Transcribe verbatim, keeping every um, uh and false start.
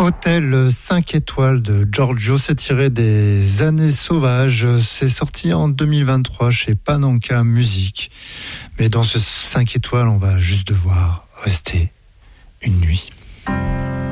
Hôtel cinq étoiles de Giorgio, c'est tiré des Années sauvages. C'est sorti en deux mille vingt-trois chez Panenka Music. Mais dans ce cinq étoiles, on va juste devoir rester une nuit.